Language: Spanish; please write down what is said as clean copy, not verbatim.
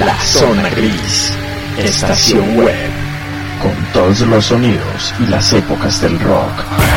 La Zona Gris, estación web, con todos los sonidos y las épocas del rock.